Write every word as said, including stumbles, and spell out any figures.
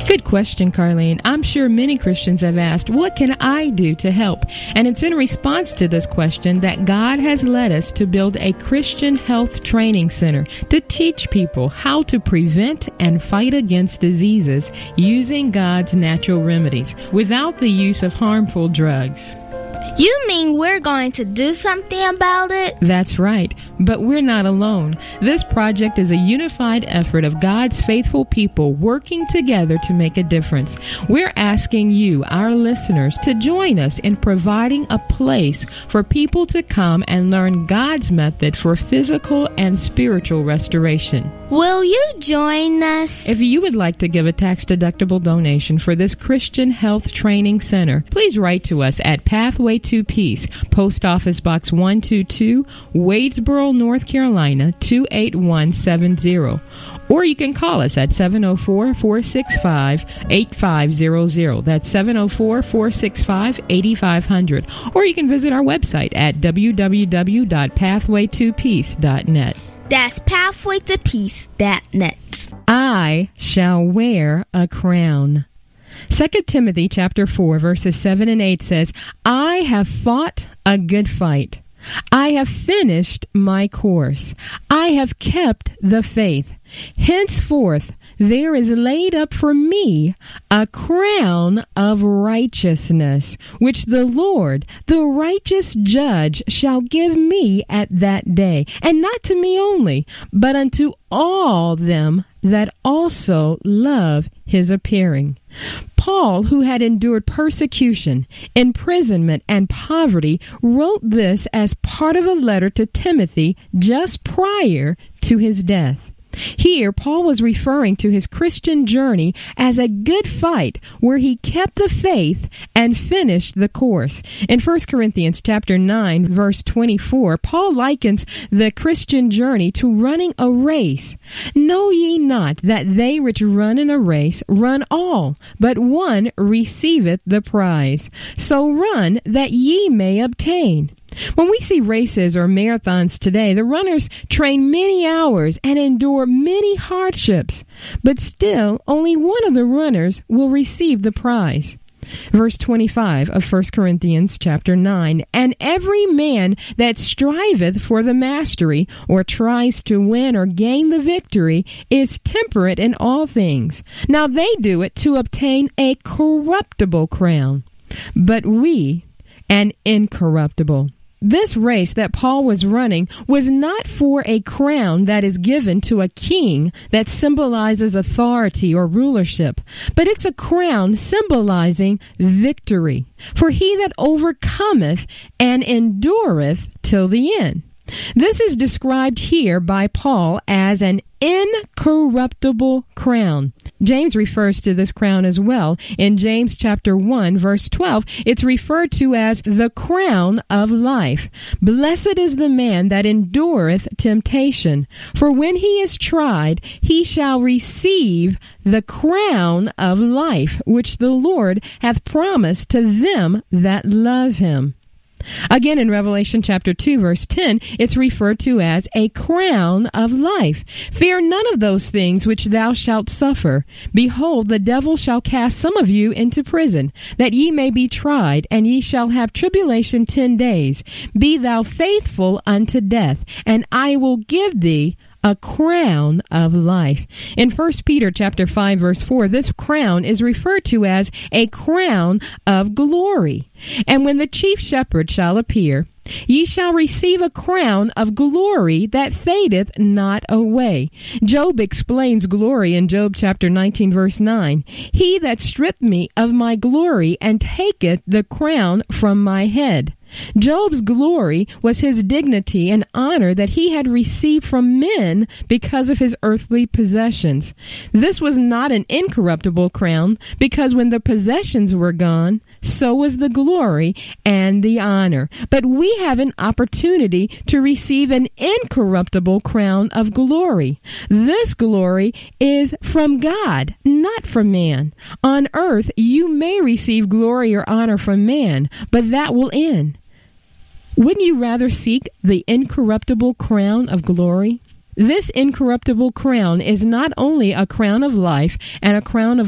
Good question, Carlene. I'm sure many Christians have asked, what can I do to help? And it's in response to this question that God has led us to build a Christian health training center to teach people how to prevent and fight against diseases using God's natural remedies without the use of harmful drugs. You mean we're going to do something about it? That's right, but we're not alone. This project is a unified effort of God's faithful people working together to make a difference. We're asking you, our listeners, to join us in providing a place for people to come and learn God's method for physical and spiritual restoration. Will you join us? If you would like to give a tax-deductible donation for this Christian Health Training Center, please write to us at Pathway to Peace, Post Office Box one two two, Wadesboro, North Carolina, two eight one seven zero. Or you can call us at seven oh four, four six five, eight five zero zero. That's seven oh four, four six five, eight five zero zero. Or you can visit our website at w w w dot pathway to peace dot net. That's pathway to peace dot net. I shall wear a crown. Second Timothy chapter four, verses seven and eight says, I have fought a good fight. I have finished my course. I have kept the faith. Henceforth, there is laid up for me a crown of righteousness, which the Lord, the righteous judge, shall give me at that day, and not to me only, but unto all them that also love his appearing. Paul, who had endured persecution, imprisonment, and poverty, wrote this as part of a letter to Timothy just prior to his death. Here, Paul was referring to his Christian journey as a good fight where he kept the faith and finished the course. In First Corinthians chapter nine, verse twenty-four, Paul likens the Christian journey to running a race. Know ye not that they which run in a race run all, but one receiveth the prize. So run that ye may obtain. When we see races or marathons today, the runners train many hours and endure many hardships, but still only one of the runners will receive the prize. Verse twenty-five of First Corinthians chapter nine, and every man that striveth for the mastery, or tries to win or gain the victory, is temperate in all things. Now they do it to obtain a corruptible crown, but we an incorruptible. This race that Paul was running was not for a crown that is given to a king that symbolizes authority or rulership, but it's a crown symbolizing victory for he that overcometh and endureth till the end. This is described here by Paul as an incorruptible crown. James refers to this crown as well. In James chapter one, verse twelve, it's referred to as the crown of life. Blessed is the man that endureth temptation, for when he is tried, he shall receive the crown of life, which the Lord hath promised to them that love him. Again, in Revelation chapter two, verse ten, it's referred to as a crown of life. Fear none of those things which thou shalt suffer. Behold, the devil shall cast some of you into prison, that ye may be tried, and ye shall have tribulation ten days. Be thou faithful unto death, and I will give thee a crown of life. In First Peter chapter five, verse four, this crown is referred to as a crown of glory. And when the chief shepherd shall appear, ye shall receive a crown of glory that fadeth not away. Job explains glory in Job chapter nineteen, verse nine. He that stripped me of my glory and taketh the crown from my head. Job's glory was his dignity and honor that he had received from men because of his earthly possessions. This was not an incorruptible crown, because when the possessions were gone, so was the glory and the honor. But we have an opportunity to receive an incorruptible crown of glory. This glory is from God, not from man. On earth, you may receive glory or honor from man, but that will end. Wouldn't you rather seek the incorruptible crown of glory? This incorruptible crown is not only a crown of life and a crown of